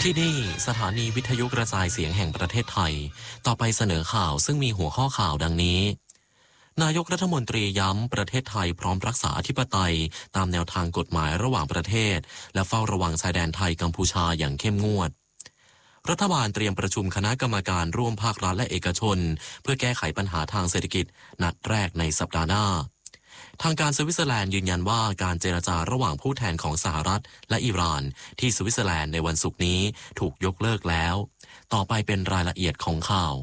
ที่นี่สถานีวิทยุกระจายเสียงแห่งประเทศไทยต่อไปเสนอข่าวซึ่งมีหัวข้อข่าวดังนี้นายกรัฐมนตรีย้ำประเทศไทยพร้อมรักษาอธิปไตยตามแนวทางกฎหมายระหว่างประเทศและเฝ้าระวังชายแดนไทยกัมพูชาอย่างเข้มงวดรัฐบาลเตรียมประชุมคณะกรรมการร่วมภาครัฐและเอกชนเพื่อแก้ไขปัญหาทางเศรษฐกิจนัดแรกในสัปดาห์หน้าทางการสวิตเซอร์แลนด์ยืนยันว่าการเจรจาระหว่างผู้แทนของสหรัฐและอิหร่านที่สวิตเซอร์แลนด์ในวันศุกร์นี้ถูกยกเลิกแล้วต่อไปเป็นรายละเอียดของข่า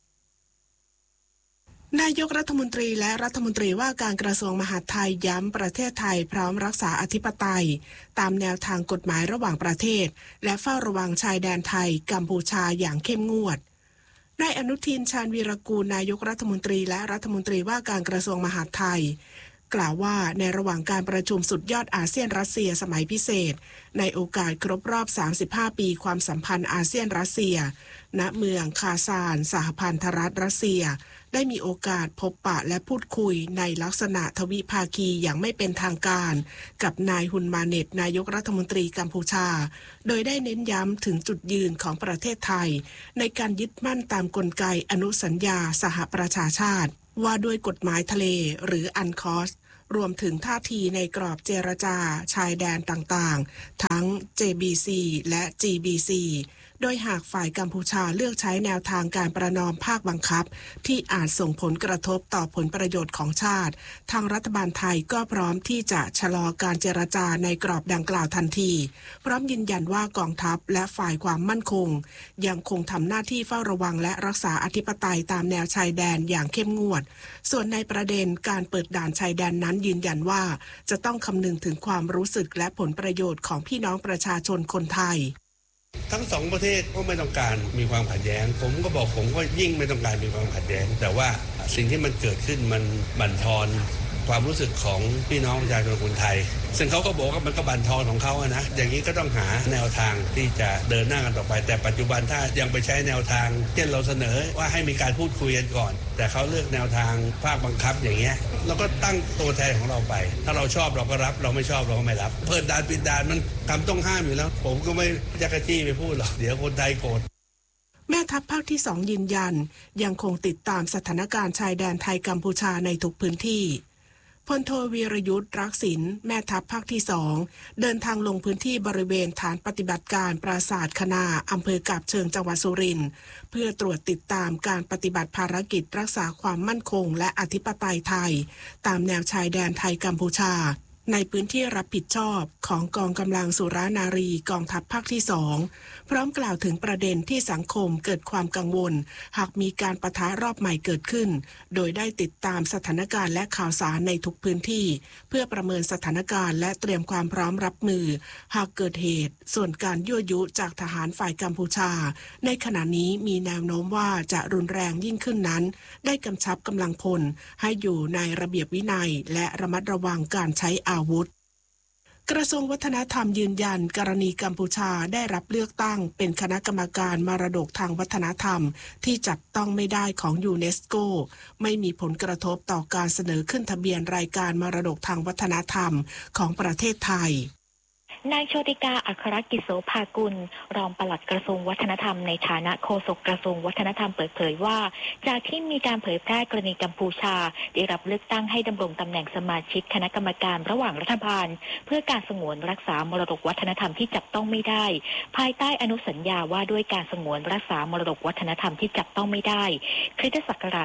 วนายกรัฐมนตรีและรัฐมนตรีว่าการกระทรวงมหาดไทยย้ำประเทศไทยพร้อมรักษาอธิปไตยตามแนวทางกฎหมายระหว่างประเทศและเฝ้าระวังชายแดนไทยกัมพูชาอย่างเข้มงวดนายอนุทินชาญวีรกูลนายกรัฐมนตรีและรัฐมนตรีว่าการกระทรวงมหาดไทยกล่าวว่าในระหว่างการประชุมสุดยอดอาเซียนรัสเซียสมัยพิเศษในโอกาสครบรอบ35ปีความสัมพันธ์อาเซียนรัสเซียณเมืองคาซานสหพันธรัฐรัสเซียได้มีโอกาสพบปะและพูดคุยในลักษณะทวิภาคีอย่างไม่เป็นทางการกับนายฮุนมาเน็ตนายกรัฐมนตรีกัมพูชาโดยได้เน้นย้ำถึงจุดยืนของประเทศไทยในการยึดมั่นตามกลไกอนุสัญญาสหประชาชาติว่าด้วยกฎหมายทะเลหรืออันคอสรวมถึงท่าทีในกรอบเจรจาชายแดนต่างๆทั้ง JBC และ GBC โดยหากฝ่ายกัมพูชาเลือกใช้แนวทางการประนอมภาคบังคับที่อาจส่งผลกระทบต่อผลประโยชน์ของชาติทางรัฐบาลไทยก็พร้อมที่จะชะลอการเจรจาในกรอบดังกล่าวทันทีพร้อมยืนยันว่ากองทัพและฝ่ายความมั่นคงยังคงทำหน้าที่เฝ้าระวังและรักษาอธิปไตยตามแนวชายแดนอย่างเข้มงวดส่วนในประเด็นการเปิดด่านชายแดนนั้นยืนยันว่าจะต้องคำนึงถึงความรู้สึกและผลประโยชน์ของพี่น้องประชาชนคนไทยทั้งสองประเทศก็ไม่ต้องการมีความขัดแย้งผมก็บอกผมก็ยิ่งไม่ต้องการมีความขัดแย้งแต่ว่าสิ่งที่มันเกิดขึ้นมันบั่นทอนความรู้สึกของพี่น้องประชาชนคนไทยซึ่งเขาก็บอกว่ามันก็บั่นทอนของเขานะอย่างนี้ก็ต้องหาแนวทางที่จะเดินหน้ากันต่อไปแต่ปัจจุบันถ้ายังไปใช้แนวทางเช่นเราเสนอว่าให้มีการพูดคุยกันก่อนแต่เขาเลือกแนวทางภาคบังคับอย่างเงี้ยเราก็ตั้งตัวแทนของเราไปถ้าเราชอบเราก็รับเราไม่ชอบเราก็ไม่รับเปิดด่านปิดด่านมันคำต้องห้ามอยู่แล้วผมก็ไม่จักรจี้ไปพูดหรอกเดี๋ยวคนไทยโกรธแม่ทัพภาคที่2ยืนยันยังคงติดตามสถานการณ์ชายแดนไทยกัมพูชาในทุกพื้นที่พลโทวีรยุทธรักษิณแม่ทัพภาคที่2เดินทางลงพื้นที่บริเวณฐานปฏิบัติการปราสาทคณาอำเภอกาบเชิงจังหวัดสุรินทร์เพื่อตรวจติดตามการปฏิบัติภารกิจรักษาความมั่นคงและอธิปไตยไทยตามแนวชายแดนไทยกัมพูชาในพื้นที่รับผิดชอบของกองกำลังสุรานารีกองทัพภาคที่2พร้อมกล่าวถึงประเด็นที่สังคมเกิดความกังวลหากมีการปะทะรอบใหม่เกิดขึ้นโดยได้ติดตามสถานการณ์และข่าวสารในทุกพื้นที่เพื่อประเมินสถานการณ์และเตรียมความพร้อมรับมือหากเกิดเหตุส่วนการยั่วยุจากทหารฝ่ายกัมพูชาในขณะนี้มีแนวโน้มว่าจะรุนแรงยิ่งขึ้นนั้นได้กำชับกำลังพลให้อยู่ในระเบียบวินัยและระมัดระวังการใช้อาวุธกระทรวงวัฒนธรรมยืนยันกรณีกัมพูชาได้รับเลือกตั้งเป็นคณะกรรมการมรดกทางวัฒนธรรมที่จับต้องไม่ได้ของยูเนสโกไม่มีผลกระทบต่อการเสนอขึ้นทะเบียนรายการมรดกทางวัฒนธรรมของประเทศไทยนายโชติกาอัครกิจโสภากุลรองปลัดกระทรวงวัฒนธรรมในฐานะโฆษกกระทรวงวัฒนธรรมเปิดเผยว่าจากที่มีการเผยแพร่กรณีกัมพูชาได้รับเลือกตั้งให้ดำรงตำแหน่งสมาชิกคณะกรรมการระหว่างรัฐบาลเพื่อการสงวนรักษามรดกวัฒนธรรมที่จับต้องไม่ได้ภายใต้อนุสัญญาว่าด้วยการสงวนรักษามรดกวัฒนธรรมที่จับต้องไม่ได้คริสตศักราช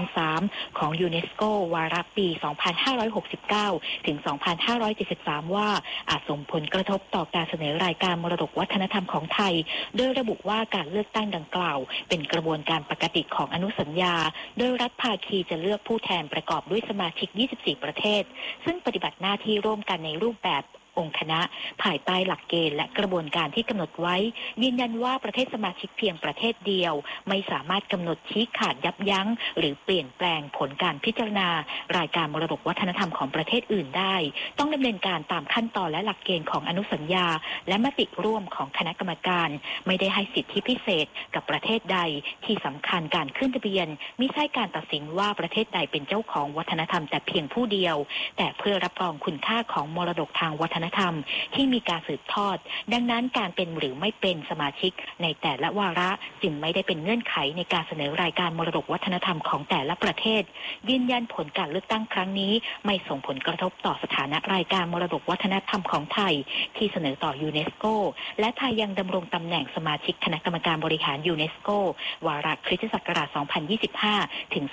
2003 ของยูเนสโกวาระปี 2569 ถึง 2573 ว่าอาจส่งผลกระทบต่อการเสนอรายการมรดกวัฒนธรรมของไทยโดยระบุว่าการเลือกตั้งดังกล่าวเป็นกระบวนการปกติของอนุสัญญาโดยรัฐภาคีจะเลือกผู้แทนประกอบด้วยสมาชิก 24 ประเทศซึ่งปฏิบัติหน้าที่ร่วมกันในรูปแบบองค์คณะภายใต้หลักเกณฑ์และกระบวนการที่กำหนดไว้ยืนยันว่าประเทศสมาชิกเพียงประเทศเดียวไม่สามารถกำหนดชี้ขาดยับยั้งหรือเปลี่ยนแปลงผลการพิจารณารายการมรดกวัฒนธรรมของประเทศอื่นได้ต้องดำเนินการตามขั้นตอนและหลักเกณฑ์ของอนุสัญญาและมติร่วมของคณะกรรมการไม่ได้ให้สิทธิพิเศษกับประเทศใดที่สำคัญการขึ้นทะเบียนมิใช่การตัดสินว่าประเทศใดเป็นเจ้าของวัฒนธรรมแต่เพียงผู้เดียวแต่เพื่อรับรองคุณค่าของมรดกทางวัฒนนธรรมที่มีการสืบทอดดังนั้นการเป็นหรือไม่เป็นสมาชิกในแต่ละวาระจึงไม่ได้เป็นเงื่อนไขในการเสนอรายการมรดกวัฒนธรรมของแต่ละประเทศยืนยันผลการเลือกตั้งครั้งนี้ไม่ส่งผลกระทบต่อสถานะรายการมรดกวัฒนธรรมของไทยที่เสนอต่อยูเนสโกและไทยยังดำรงตำแหน่งสมาชิกคณะกรรมการบริหารยูเนสโกวาระคริสตศักราช 2025 ถึง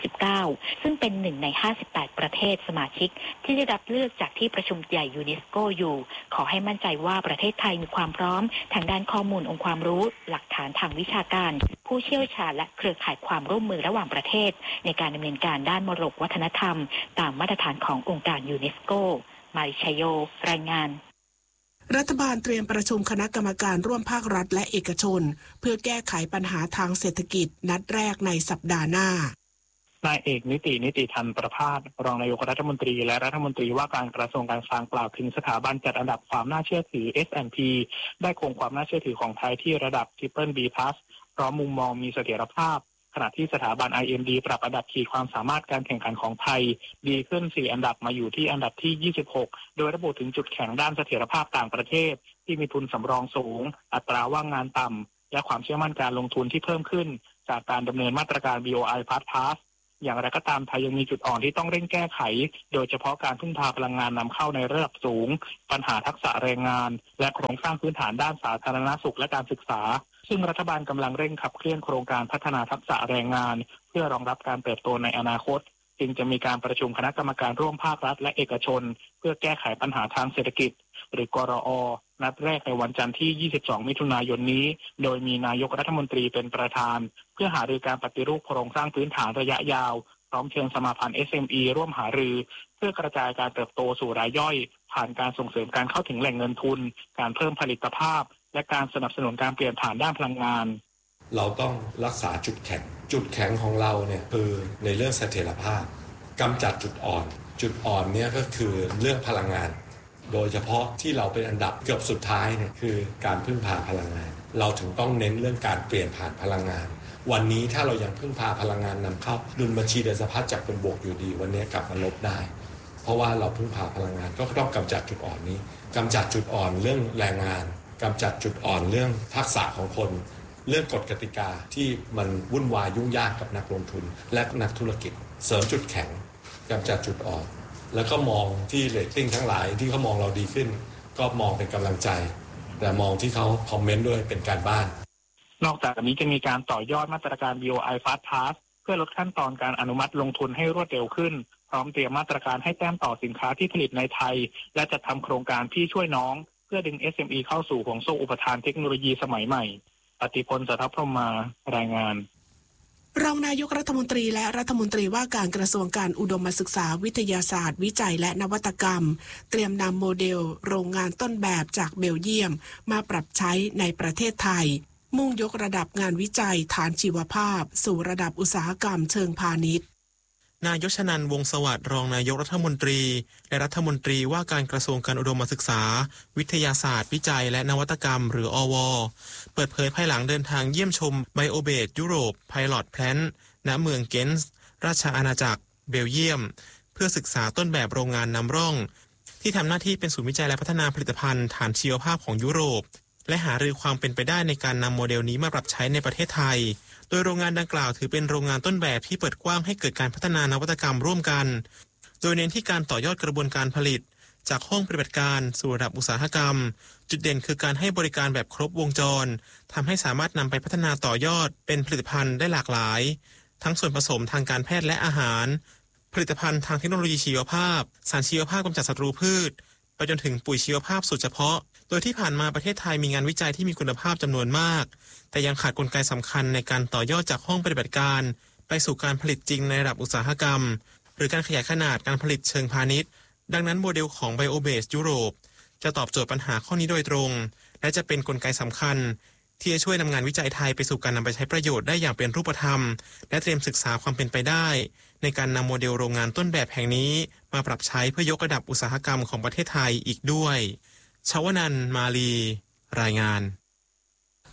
2029 ซึ่งเป็นหนึ่งใน58 ประเทศสมาชิกที่ได้รับเลือกจากที่ประชุมใหญ่ยูเนสโกอยู่ขอให้มั่นใจว่าประเทศไทยมีความพร้อมทางด้านข้อมูลองค์ความรู้หลักฐานทางวิชาการผู้เชี่ยวชาญและเครือข่ายความร่วมมือระหว่างประเทศในการดำเนินการด้านมรดกวัฒนธรรมตามมาตรฐานขององค์การยูเนสโกมาริชัยโยรายงานรัฐบาลเตรียมประชุมคณะกรรมการร่วมภาครัฐและเอกชนเพื่อแก้ไขปัญหาทางเศรษฐกิจนัดแรกในสัปดาห์หน้านายเอกนิติธรรมประภาสรองนายกรัฐมนตรีและรัฐมนตรีว่าการกระทรวงการคลังกล่าวถึงสถาบันจัดอันดับความน่าเชื่อถือ S&P ได้คงความน่าเชื่อถือของไทยที่ระดับ BBB+ พร้อมมุมมองมีเสถียรภาพขณะที่สถาบัน IMD ปรับอันดับขีดความสามารถการแข่งขันของไทยดีขึ้น4อันดับมาอยู่ที่อันดับที่26โดยระบุถึงจุดแข็งด้านเสถียรภาพต่างประเทศที่มีทุนสำรองสูงอัตราว่างงานต่ำและความเชื่อมั่นการลงทุนที่เพิ่มขึ้นจากการดำเนินมาตรการ BOI Passอย่างไรก็ตามไทยยังมีจุดอ่อนที่ต้องเร่งแก้ไขโดยเฉพาะการพึ่งพาพลังงานนำเข้าในระดับสูงปัญหาทักษะแรงงานและโครงสร้างพื้นฐานด้านสาธารณสุขและการศึกษาซึ่งรัฐบาลกำลังเร่งขับเคลื่อนโครงการพัฒนาทักษะแรงงานเพื่อรองรับการเติบโตในอนาคตจึงจะมีการประชุมคณะกรรมการร่วมภาครัฐและเอกชนเพื่อแก้ไขปัญหาทางเศรษฐกิจหรือกรอ.นัดแรกในวันจันทร์ที่22มิถุนายนนี้โดยมีนายกรัฐมนตรีเป็นประธานเพื่อหารือการปฏิรูปโครงสร้างพื้นฐานระยะยาวพร้อมเชิญสมาพันธ์ SME ร่วมหารือเพื่อกระจายการเติบโตสู่รายย่อยผ่านการส่งเสริมการเข้าถึงแหล่งเงินทุนการเพิ่มผลิตภาพและการสนับสนุนการเปลี่ยนผ่านด้านพลังงานเราต้องรักษาจุดแข็งของเราเนี่ยคือในเรื่องเสถียรภาพกำจัดจุดอ่อนเนี่ยก็คือเรื่องพลังงานโดยเฉพาะที่เราเป็นอันดับเกือบสุดท้ายเนี่ยคือการพึ่งพาพลังงานเราถึงต้องเน้นเรื่องการเปลี่ยนผ่านพลังงานวันนี้ถ้าเรายังพึ่งพาพลังงานนำเข้าดุลบัญชีเดินสะพัดจากเป็นบวกอยู่ดีวันนี้กลับมาลบได้เพราะว่าเราพึ่งพาพลังงานก็ต้องกำจัดจุดอ่อนนี้กำจัดจุดอ่อนเรื่องแรงงานกำจัดจุดอ่อนเรื่องทักษะของคนเรื่องกฎกติกาที่มันวุ่นวายยุ่งยากกับนักลงทุนและนักธุรกิจเสริมจุดแข็งกำจัดจุดอ่อนแล้วก็มองที่เรตติ้งทั้งหลายที่เขามองเราดีขึ้นก็มองเป็นกำลังใจแต่มองที่เขาคอมเมนต์ด้วยเป็นการบ้านนอกจากนี้จะมีการต่อยอดมาตรการ BOI Pass เพื่อลดขั้นตอนการอนุมัติลงทุนให้รวดเร็วขึ้นพร้อมเตรียมมาตรการให้แต้มต่อสินค้าที่ผลิตในไทยและจัดทำโครงการพี่ช่วยน้องเพื่อดึง SME เข้าสู่ห่วงโซ่อุปทานเทคโนโลยีสมัยใหม่ปฏิพล สัทธพรหมารายงานรองนายกรัฐมนตรีและรัฐมนตรีว่าการกระทรวงการอุดมศึกษาวิทยาศาสตร์วิจัยและนวัตกรรมเตรียมนำโมเดลโรงงานต้นแบบจากเบลเยียมมาปรับใช้ในประเทศไทยมุ่งยกระดับงานวิจัยฐานชีวภาพสู่ระดับอุตสาหกรรมเชิงพาณิชย์นายชนันท์ วงศ์สวัสดิ์รองนายกรัฐมนตรีและรัฐมนตรีว่าการกระทรวงการอุดมศึกษาวิทยาศาสตร์วิจัยและนวัตกรรมหรืออว.เปิดเผยภายหลังเดินทางเยี่ยมชมไบโอเบสยุโรปไพลอตแพลนท์ณเมืองเกนส์ราชอาณาจักรเบลเยียมเพื่อศึกษาต้นแบบโรงงานนำร่องที่ทำหน้าที่เป็นศูนย์วิจัยและพัฒนาผลิตภัณฑ์ฐานชีวภาพของยุโรปและหารือความเป็นไปได้ในการนำโมเดลนี้มาปรับใช้ในประเทศไทยโดยโรงงานดังกล่าวถือเป็นโรงงานต้นแบบที่เปิดกว้างให้เกิดการพัฒนานวัตกรรมร่วมกันโดยเน้นที่การต่อยอดกระบวนการผลิตจากห้องปฏิบัติการสู่ระดับอุตสาหกรรมจุดเด่นคือการให้บริการแบบครบวงจรทำให้สามารถนำไปพัฒนาต่อยอดเป็นผลิตภัณฑ์ได้หลากหลายทั้งส่วนผสมทางการแพทย์และอาหารผลิตภัณฑ์ทางเทคโนโลยีชีวภาพสารชีวภาพกำจัดศัตรูพืชไปจนถึงปุ๋ยชีวภาพสูตรเฉพาะโดยที่ผ่านมาประเทศไทยมีงานวิจัยที่มีคุณภาพจำนวนมากแต่ยังขาดกลไกสำคัญในการต่อยอดจากห้องปฏิบัติการไปสู่การผลิตจริงในระดับอุตสาหกรรมหรือการขยายขนาดการผลิตเชิงพาณิชย์ดังนั้นโมเดลของ BioBase ยุโรปจะตอบโจทย์ปัญหาข้อนี้โดยตรงและจะเป็นกลไกสำคัญที่จะช่วยนำงานวิจัยไทยไปสู่การนำไปใช้ประโยชน์ได้อย่างเป็นรูปธรรมและเตรียมศึกษาความเป็นไปได้ในการนำโมเดลโรงงานต้นแบบแห่งนี้มาปรับใช้เพื่อยกระดับอุตสาหกรรมของประเทศไทยอีกด้วยชวนันท์ มาลีรายงาน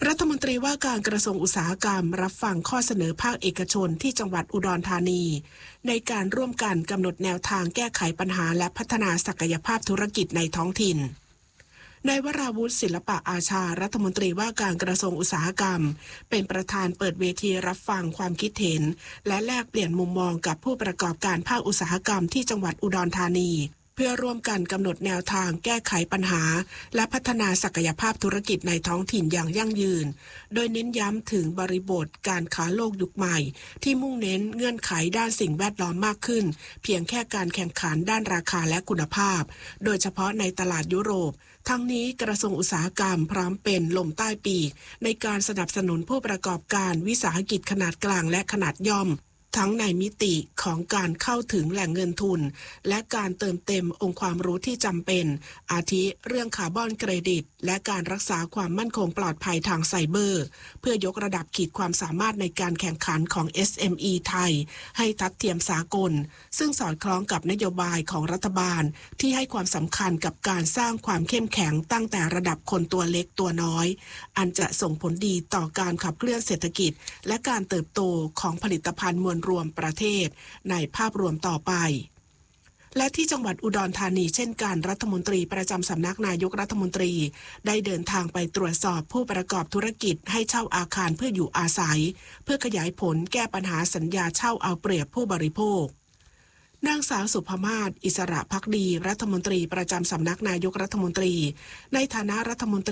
รัฐมนตรีว่าการกระทรวงอุตสาหกรรมรับฟังข้อเสนอภาคเอกชนที่จังหวัดอุดรธานีในการร่วมกันกำหนดแนวทางแก้ไขปัญหาและพัฒนาศักยภาพธุรกิจในท้องถิ่นนายวราวุฒิศิลปะอาชารัฐมนตรีว่าการกระทรวงอุตสาหกรรมเป็นประธานเปิดเวทีรับฟังความคิดเห็นและแลกเปลี่ยนมุมมองกับผู้ประกอบการภาคอุตสาหกรรมที่จังหวัดอุดรธานีเพื่อร่วมกันกำหนดแนวทางแก้ไขปัญหาและพัฒนาศักยภาพธุรกิจในท้องถิ่นอย่างยั่งยืนโดยเน้นย้ำถึงบริบทการค้าโลกยุคใหม่ที่มุ่งเน้นเงื่อนไขด้านสิ่งแวดล้อมมากขึ้นเพียงแค่การแข่งขันด้านราคาและคุณภาพโดยเฉพาะในตลาดยุโรปทั้งนี้กระทรวงอุตสาหกรรมพร้อมเป็นลมใต้ปีกในการสนับสนุนผู้ประกอบการวิสาหกิจขนาดกลางและขนาดย่อมทั้งในมิติของการเข้าถึงแหล่งเงินทุนและการเติมเต็มองค์ความรู้ที่จำเป็นอาทิเรื่องคาร์บอนเครดิตและการรักษาความมั่นคงปลอดภัยทางไซเบอร์เพื่อยกระดับขีดความสามารถในการแข่งขันของ SME ไทยให้ทัดเทียมสากลซึ่งสอดคล้องกับนโยบายของรัฐบาลที่ให้ความสำคัญกับการสร้างความเข้มแข็งตั้งแต่ระดับคนตัวเล็กตัวน้อยอันจะส่งผลดีต่อการขับเคลื่อนเศรษฐกิจและการเติบโตของผลิตภัณฑ์มวลรวมประเทศในภาพรวมต่อไปและที่จังหวัดอุดรธานีเช่นกันรัฐมนตรีประจำสำนักนายกรัฐมนตรีได้เดินทางไปตรวจสอบผู้ประกอบธุรกิจให้เช่าอาคารเพื่ออยู่อาศัยเพื่อขยายผลแก้ปัญหาสัญญาเช่าเอาเปรียบผู้บริโภคนางสาวสุภมาศอิสระภักดีรัฐมนตรีประจำสำนักนายกรัฐมนตรีในฐานะรัฐมนตรี